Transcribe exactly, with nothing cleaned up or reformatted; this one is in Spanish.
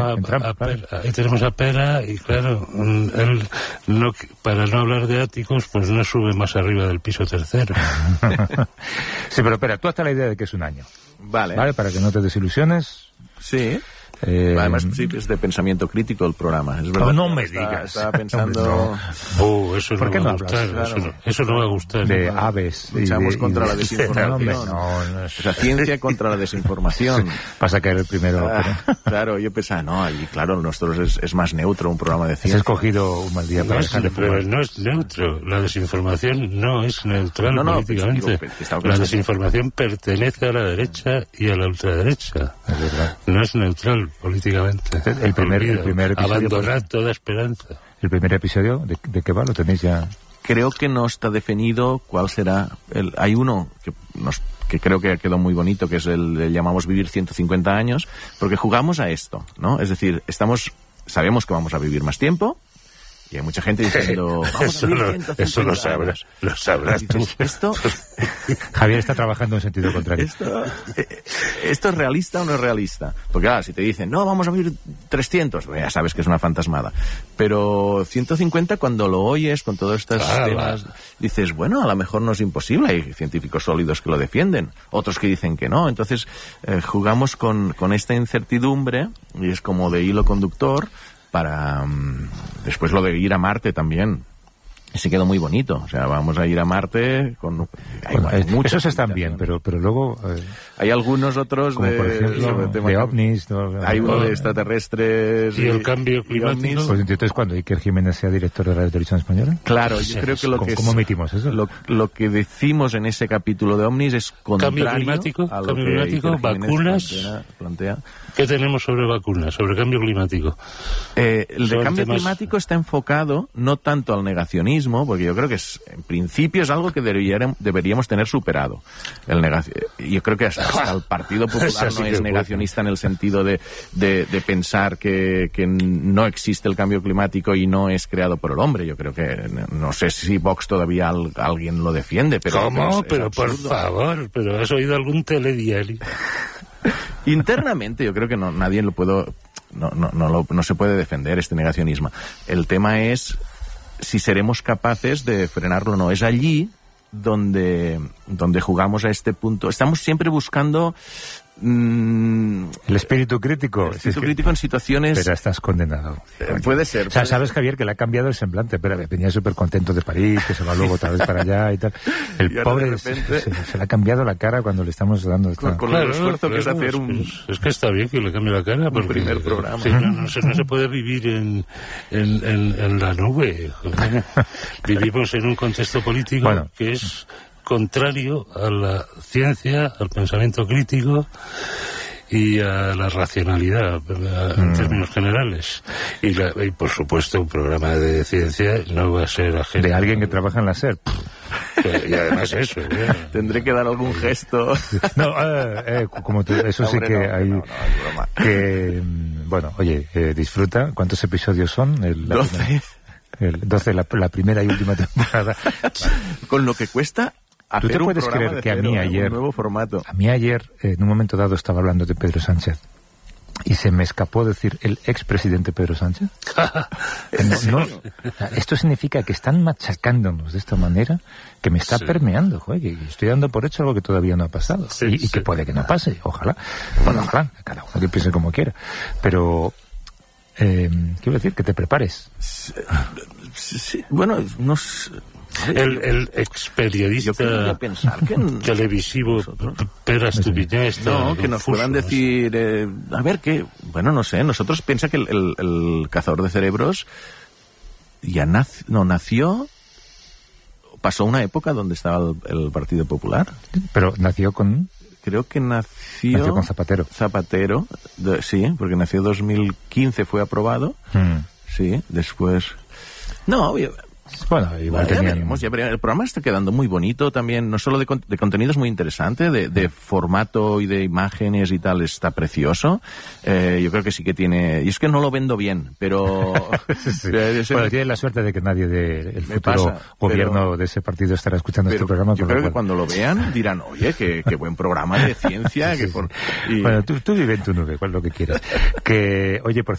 a, Trump, a, claro. Pera, ahí tenemos a Pera, y claro, él, no, para no hablar de áticos, pues no sube más arriba del piso tercero. Sí, pero espera, tú hasta la idea de que es un año. Vale. Vale, para que no te desilusiones. Sí. Eh, Además, sí, es de pensamiento crítico el programa, es verdad. Oh, no me estaba, digas. Estaba pensando... No. Oh, eso ¿Por no qué va no a gustar, hablas? eso, Claro. no, eso no va a gustar. De ¿no? aves. Luchamos y de, contra y de, la desinformación. No, no, no, o sea, ciencia contra la desinformación. Sí, vas a caer el primero. Ah, pero... Claro, yo pensaba, no, allí, claro, nosotros es, es más neutro un programa de Has ciencia. escogido un mal día para No es, dejar de pero fumar. no es neutro. La desinformación no es neutral No, no, políticamente. pues, digo, estaba la pensando. desinformación pertenece a la derecha y a la ultraderecha. Es verdad. No es neutral políticamente. El primer, el Olvido. primer episodio... Abandonar toda esperanza. El primer episodio, ¿de, de qué va? ¿Lo tenéis ya? Creo que no está definido cuál será. El, hay uno que, nos, que creo que quedó muy bonito, que es el, le llamamos Vivir ciento cincuenta años, porque jugamos a esto, ¿no? Es decir, estamos, sabemos que vamos a vivir más tiempo, y hay mucha gente diciendo, vamos Eso, a vivir lo, ciento cincuenta eso lo años. sabrás, lo sabrás tú. Dices, esto, Javier está trabajando en sentido contrario. esto, eh, ¿Esto es realista o no es realista? Porque claro, si te dicen, no, vamos a vivir trescientos, pues ya sabes que es una fantasmada. Pero ciento cincuenta, cuando lo oyes con todos estos Ah, temas, va. dices, bueno, a lo mejor no es imposible. Hay científicos sólidos que lo defienden, otros que dicen que no. Entonces, eh, jugamos con, con esta incertidumbre, y es como de hilo conductor, para um, después lo de ir a Marte también. Se quedó muy bonito, o sea, vamos a ir a Marte con... Hay, Bueno, hay eh, muchas esos están bien, invitaciones. pero, pero luego... Eh, Hay algunos otros como de, por ejemplo, sobre el tema de que- ovnis. ¿No? Hay uno de Eh, extraterrestres. ¿Y el cambio y climático? ovnis. Pues entonces, cuando Iker Jiménez sea director de Radio Televisión Española. Claro, yo creo que lo ¿Cómo, que es- cómo emitimos eso? Lo, lo que decimos en ese capítulo de ovnis es contrario Cambio climático, a lo cambio que climático, Iker Jiménez vacunas. plantea, plantea. ¿Qué tenemos sobre vacunas, sobre cambio climático? Eh, el de Son cambio temas- climático está enfocado no tanto al negacionismo, porque yo creo que es, en principio es algo que deberíamos, deberíamos tener superado. El negaci- yo creo que hasta, hasta el Partido Popular Esa sí no que es es negacionista en el sentido de, de, de pensar que, que no existe el cambio climático y no es creado por el hombre. Yo creo que, no sé si Vox todavía al- alguien lo defiende, pero... ¿Cómo? es- es Pero por absurdo. favor, ¿pero has oído algún telediario? Internamente yo creo que no, nadie lo puedo, no, no, no, lo- no se puede defender este negacionismo. El tema es si seremos capaces de frenarlo o no. Es allí donde, donde jugamos a este punto. Estamos siempre buscando mm, El espíritu crítico. el Si es espíritu que- crítico en situaciones... Pero estás condenado. Eh, puede ser. O sea, puede sabes, ser. Javier, que le ha cambiado el semblante. Pero venía súper contento de París, que se va luego otra vez para allá y tal. El Y ahora pobre de se, repente- se- se le ha cambiado la cara cuando le estamos dando esta... Con- con el esfuerzo que es hacer un... Es, es que está bien que le cambie la cara, porque primer programa. sí, no, no se, no se puede vivir en, en, en, en la nube. Vivimos en un contexto político Bueno. que es contrario a la ciencia, al pensamiento crítico y a la racionalidad a- en Mm. términos generales. Y, la- y, por supuesto, un programa de ciencia no va a ser ajeno. De alguien que trabaja en la SER. Y además eso. ¿eh? Tendré que dar algún gesto. No, eh, eh, como tú, eso sí Hombre, que no, hay... no, no, es broma. Que, mm, bueno, oye, eh, disfruta. ¿Cuántos episodios son? El, la doce. primera- el doce, la, la primera y última temporada. Con lo que cuesta ¿Tú te hacer un puedes programa creer de que a cero, mí ¿eh? ayer- Un nuevo formato. A mí ayer, eh, en un momento dado, estaba hablando de Pedro Sánchez y se me escapó decir el expresidente Pedro Sánchez. No, no, esto significa que están machacándonos de esta manera que me está Sí. permeando, joder, que estoy dando por hecho algo que todavía no ha pasado. Sí, y, y sí. que puede que no pase, ojalá. Bueno, ojalá, cada uno que piense como quiera. Pero, eh, quiero decir, que te prepares. Sí, bueno, no sé. El, el ex Yo periodista quería pensar que... televisivo Nosotros. Pere Estupiñán está No, que nos confuso, puedan ¿no? decir... eh, a ver, qué... Bueno, no sé. Nosotros piensa que el, el, el cazador de cerebros ya nació... No, nació... Pasó una época donde estaba el, el Partido Popular. Pero nació con, Creo que nació... nació con Zapatero. Zapatero. de- sí, porque nació dos mil quince, fue aprobado. Mm. Sí, después... No, obvio... Bueno, igual Ya tenían... veremos, ya veremos. El programa está quedando muy bonito también, no solo de, con- de contenido es muy interesante, de, de formato y de imágenes y tal está precioso. Eh, yo creo que sí que tiene... Y es que no lo vendo bien, pero... Sí. Eh, ese- Bueno, tiene la suerte de que nadie del Me futuro pasa, gobierno pero- de ese partido estará escuchando pero este programa. yo con lo creo que cual- cuando lo vean dirán, oye, qué, qué buen programa de ciencia. Sí, que sí. por- y- Bueno, tú, tú vive en tu nube, cual lo que quieras. Que, oye, por